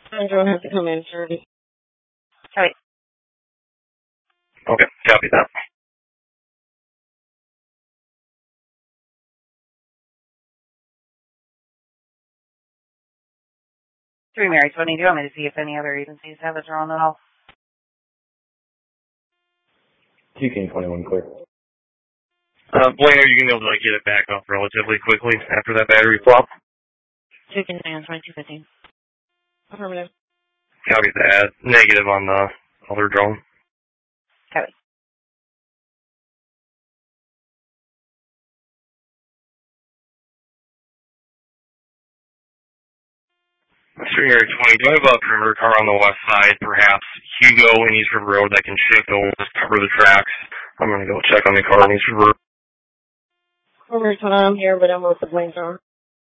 Drone has to come in service. Copy. Okay, copy that. 3 Mary 20. Do you want me to see if any other agencies have a drone at all? TK 21 clear. Blaine, are you going to be able to get it back up relatively quickly after that battery flop? TK 2215. Affirmative. Copy that. Negative on the other drone. Copy. Stringer 20, do I have a perimeter car on the west side, perhaps Hugo and East River Road that can shift over to cover the tracks? I'm going to go check on the car on East River. I'm here, but I'm with the Blaine drone.